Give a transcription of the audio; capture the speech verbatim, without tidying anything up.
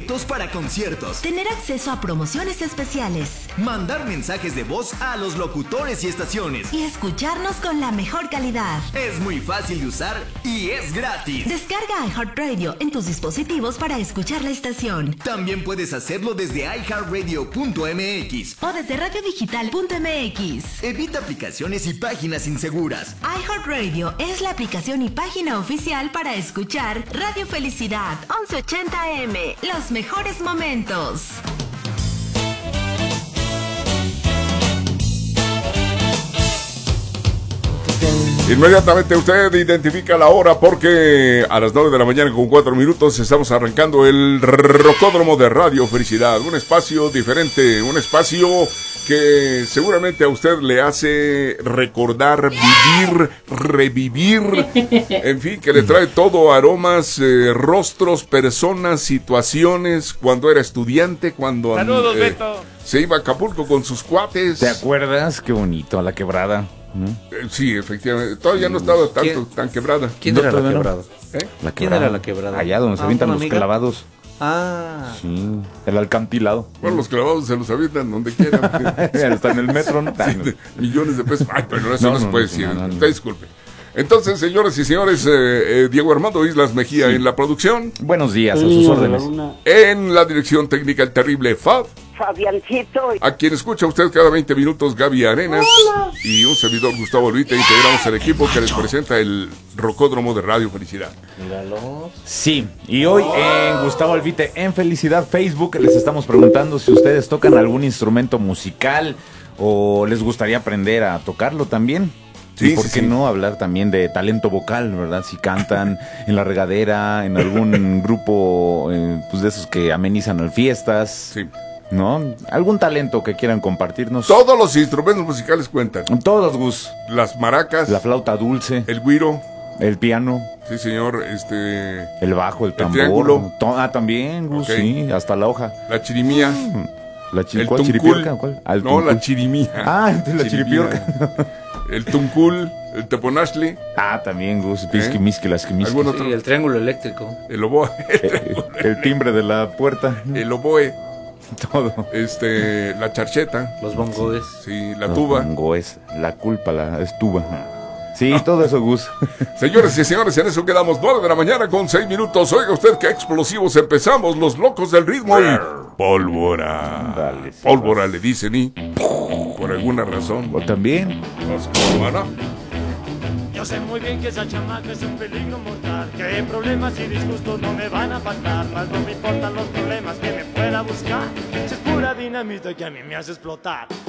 directos para conciertos, tener acceso a promociones especiales, mandar mensajes de voz a los locutores y estaciones y escucharnos con la mejor calidad. Es muy fácil de usar y es gratis. Descarga iHeartRadio en tus dispositivos para escuchar la estación. También puedes hacerlo desde i heart radio punto m x o desde radio digital punto m x. Evita aplicaciones y páginas inseguras. iHeartRadio es la aplicación y página oficial para escuchar Radio Felicidad once ochenta A M. Los mejores momentos. Inmediatamente usted identifica la hora porque a las nueve de la mañana con cuatro minutos estamos arrancando el Rocódromo de Radio Felicidad. Un espacio diferente, un espacio que seguramente a usted le hace recordar, vivir, revivir, en fin, que le trae todo, aromas, eh, rostros, personas, situaciones, cuando era estudiante, cuando Saludos, eh, Beto. se iba a Acapulco con sus cuates. ¿Te acuerdas? Qué bonito, a la quebrada. ¿No? Eh, sí, efectivamente. Todavía no estaba tanto, ¿Quién? tan quebrada. ¿Quién No, era la todavía no. quebrada? ¿Eh? La ¿Quién quebrada. era la quebrada? Allá donde se Ah, avientan ¿una los amiga? clavados. Ah. Sí, el alcantilado. Bueno, los clavados se los avientan donde quieran. Está en el metro, ¿no? Sí, de millones de pesos. Ay, pero eso no, No, se no, puede no, decir. no, no, no. Usted disculpe. Entonces, señores y señores, eh, eh, Diego Armando Islas Mejía Sí. en la producción. Buenos días, a sus órdenes. En la dirección técnica, el terrible Fab. Fabiancito. A quien escucha usted cada veinte minutos, Gaby Arenas. Hola. Y un servidor, Gustavo Olvite. Integramos el equipo que les presenta el Rocódromo de Radio Felicidad. Míralo. Sí, y hoy en Gustavo Alvite en Felicidad Facebook les estamos preguntando si ustedes tocan algún instrumento musical o les gustaría aprender a tocarlo también. Sí, ¿Y por sí, qué sí. no hablar también de talento vocal, verdad? Si cantan en la regadera, en algún grupo eh, pues de esos que amenizan las fiestas, Sí. ¿no? Algún talento que quieran compartirnos. Todos los instrumentos musicales cuentan. Todos, Gus. Las maracas, La flauta dulce, el güiro. el piano, Sí, señor. Este, el bajo, el tambor. triángulo. To- ah, también, Gus, Ok. sí, hasta la hoja. la chirimía. La chi- El ¿cuál tuncul. chiripiorca? ¿Cuál? Ah, el No, tuncul. la chirimía. Ah, entonces la Chirimía. chiripiorca. El tuncul, el teponashli, Ah, también, Gus. Pisqui, misqui, las ¿algún quimisqui. otro? Sí, el triángulo eléctrico. El oboe, Eh, El timbre de la puerta. el oboe, Todo. este, la charcheta, Los bongoes. sí, la Los tuba. bongoes, la culpa, la estuba. Sí, todo eso, Gus. Señores y señores, en eso quedamos nueve de la mañana con seis minutos. Oiga usted qué explosivos empezamos, los locos del ritmo y pólvora. Dale, sí, Pólvora le dicen y por alguna razón. O también. Pues, ¿cómo no? Yo sé muy bien que esa chamaca es un peligro mortal, que problemas y disgustos no me van a faltar, mas no me importan los problemas que me pueda buscar, si es pura dinamita que a mí me hace explotar.